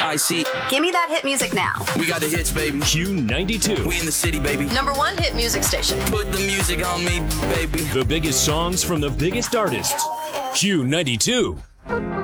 I see. Give me that hit music now. We got the hits, baby. Q92. We in the city, baby. #1 hit music station. Put the music on me, baby. The biggest songs from the biggest artists. Q92.